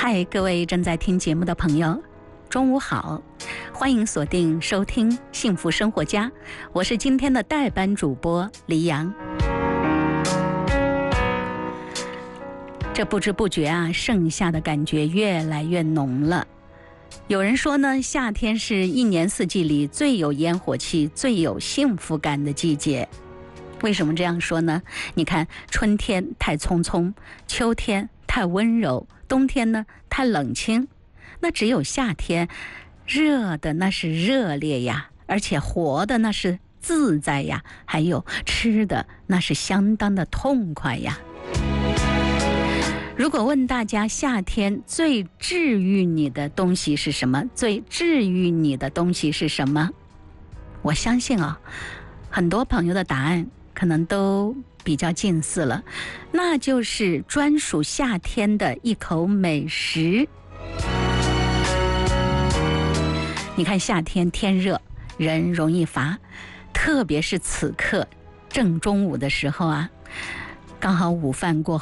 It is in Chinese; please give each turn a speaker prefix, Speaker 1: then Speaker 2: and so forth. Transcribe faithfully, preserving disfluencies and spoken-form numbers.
Speaker 1: 嗨，各位正在听节目的朋友，中午好，欢迎锁定收听幸福生活家，我是今天的代班主播黎阳。这不知不觉啊，盛夏的感觉越来越浓了。有人说呢，夏天是一年四季里最有烟火气、最有幸福感的季节。为什么这样说呢？你看，春天太匆匆，秋天太温柔，冬天呢太冷清，那只有夏天，热的那是热烈呀，而且活的那是自在呀，还有吃的那是相当的痛快呀。如果问大家夏天最治愈你的东西是什么，最治愈你的东西是什么，我相信啊，很多朋友的答案可能都比较近似了，那就是专属夏天的一口美食。你看夏天天热，人容易乏，特别是此刻正中午的时候啊，刚好午饭过